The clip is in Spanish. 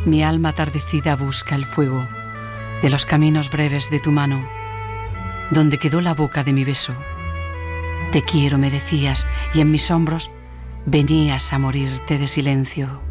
Mi alma atardecida busca el fuego de los caminos breves de tu mano, donde quedó la boca de mi beso. Te quiero, me decías, y en mis hombros venías a morirte de silencio.